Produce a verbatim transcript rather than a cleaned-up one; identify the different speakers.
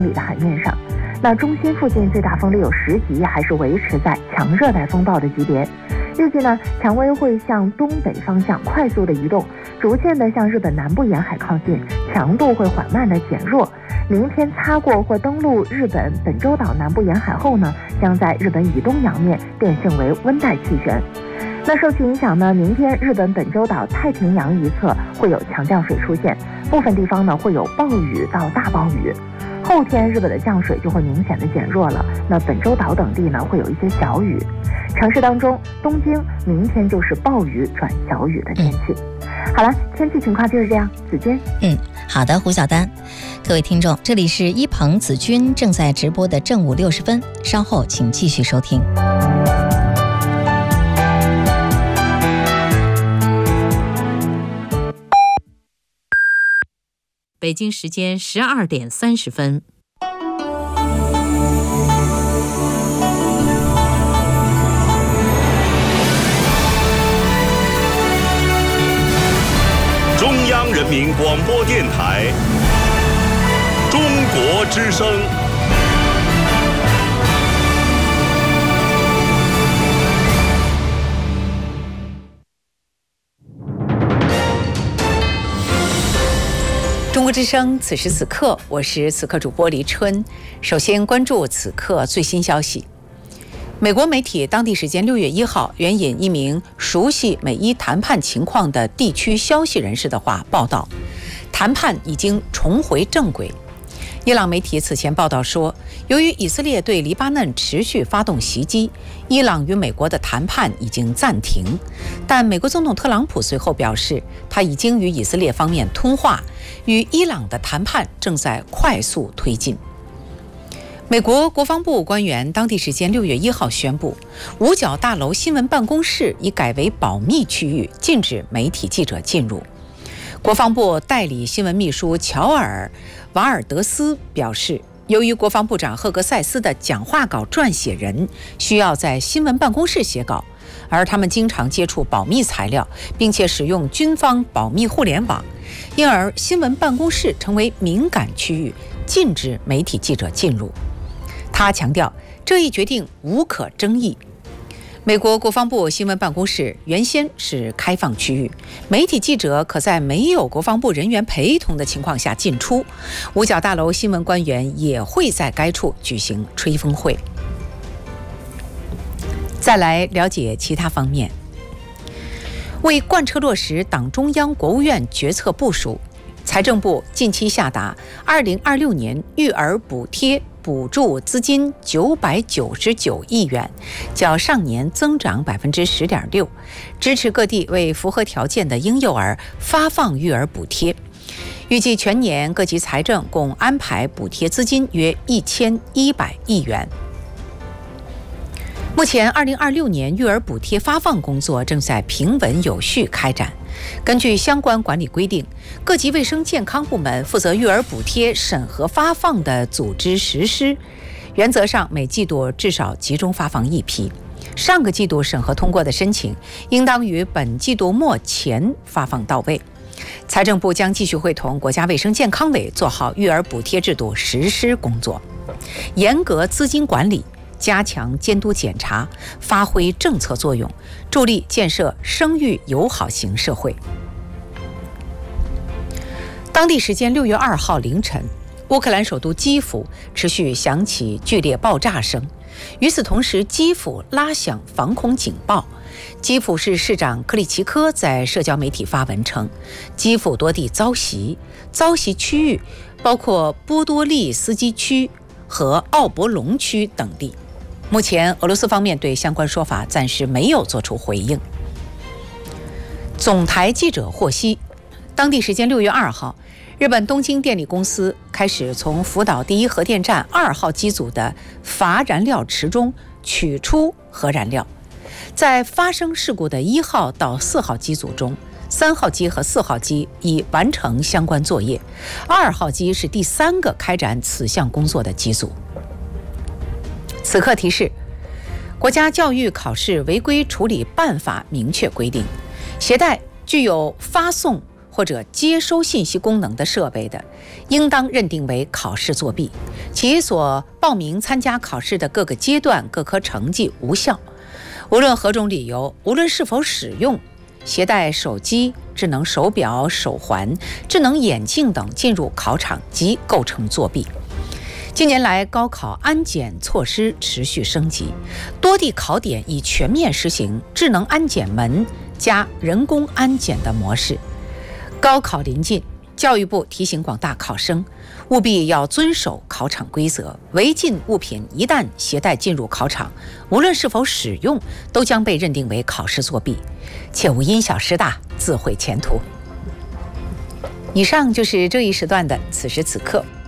Speaker 1: 里的海面上。那中心附近最大风力有十级，还是维持在强热带风暴的级别。预计呢，蔷薇会向东北方向快速的移动，逐渐的向日本南部沿海靠近，强度会缓慢的减弱。明天擦过或登陆日本本州岛南部沿海后呢，将在日本以东洋面变性为温带气旋。那受其影响呢，明天日本本州岛太平洋一侧会有强降水出现，部分地方呢会有暴雨到大暴雨。后天日本的降水就会明显的减弱了，那本州岛等地呢会有一些小雨。城市当中，东京明天就是暴雨转小雨的天气。嗯、好了，天气情况就是这样。子君，
Speaker 2: 嗯，好的，胡晓丹，各位听众，这里是一鹏子君正在直播的正午六十分，稍后请继续收听。
Speaker 3: 北京时间十二点三十分。
Speaker 4: 中央人民广播电台，中国之声。
Speaker 5: 中国之声，此时此刻，我是此刻主播黎春。首先关注此刻最新消息。美国媒体当地时间六月一号援引一名熟悉美伊谈判情况的地区消息人士的话报道，谈判已经重回正轨。伊朗媒体此前报道说，由于以色列对黎巴嫩持续发动袭击，伊朗与美国的谈判已经暂停。但美国总统特朗普随后表示，他已经与以色列方面通话，与伊朗的谈判正在快速推进。美国国防部官员当地时间六月一号宣布，五角大楼新闻办公室已改为保密区域，禁止媒体记者进入。国防部代理新闻秘书乔尔·瓦尔德斯表示，由于国防部长赫格塞斯的讲话稿撰写人需要在新闻办公室写稿，而他们经常接触保密材料，并且使用军方保密互联网，因而新闻办公室成为敏感区域，禁止媒体记者进入。他强调，这一决定无可争议。美国国防部新闻办公室原先是开放区域，媒体记者可在没有国防部人员陪同的情况下进出。五角大楼新闻官员也会在该处举行吹风会。再来了解其他方面。为贯彻落实党中央、国务院决策部署，财政部近期下达二零二六年育儿补贴补助资金九百九十九亿元，较上年增长百分之十点六，支持各地为符合条件的婴幼儿发放育儿补贴。预计全年各级财政共安排补贴资金约一千一百亿元。目前，二零二六年育儿补贴发放工作正在平稳有序开展。根据相关管理规定，各级卫生健康部门负责育儿补贴审核发放的组织实施，原则上每季度至少集中发放一批。上个季度审核通过的申请，应当于本季度末前发放到位。财政部将继续会同国家卫生健康委做好育儿补贴制度实施工作，严格资金管理，加强监督检查，发挥政策作用，助力建设生育友好型社会。当地时间六月二号凌晨，乌克兰首都基辅持续响起剧烈爆炸声。与此同时，基辅拉响防空警报。基辅市市长克里奇科在社交媒体发文称，基辅多地遭袭，遭袭区域包括波多利斯基区和奥博龙区等地。目前，俄罗斯方面对相关说法暂时没有做出回应。总台记者获悉，当地时间六月二号，日本东京电力公司开始从福岛第一核电站二号机组的乏燃料池中取出核燃料。在发生事故的一号到四号机组中，三号机和四号机已完成相关作业，二号机是第三个开展此项工作的机组。此刻提示，国家教育考试违规处理办法明确规定，携带具有发送、 或者接收信息功能的设备的，应当认定为考试作弊，其所报名参加考试的各个阶段各科成绩无效。无论何种理由，无论是否使用携带手机、智能手表、手环、智能眼镜等进入考场，即构成作弊。近年来，高考安检措施持续升级，多地考点已全面实行智能安检门加人工安检的模式。高考临近，教育部提醒广大考生，务必要遵守考场规则，违禁物品一旦携带进入考场，无论是否使用，都将被认定为考试作弊，切勿因小失大，自毁前途。以上就是这一时段的此时此刻。